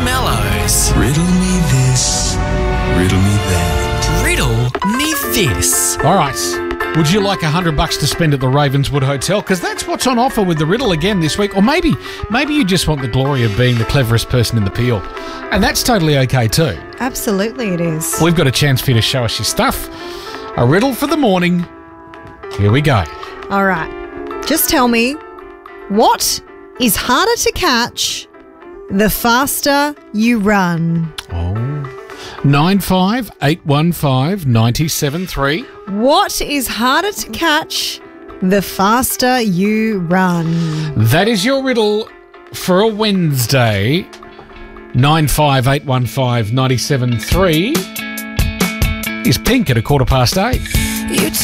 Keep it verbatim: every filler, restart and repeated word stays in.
Mellows. Riddle me this, riddle me that. Riddle me this. All right. Would you like a hundred bucks to spend at the Ravenswood Hotel? Because that's what's on offer with the riddle again this week. Or maybe, maybe you just want the glory of being the cleverest person in the Peel. And that's totally okay too. Absolutely it is. We've got a chance for you to show us your stuff. A riddle for the morning. Here we go. All right. Just tell me, what is harder to catch the faster you run? Oh. nine five eight one five nine seven three. What is harder to catch the faster you run? That is your riddle for a Wednesday. nine five eight one five nine seven three is Pink at a quarter past eight. You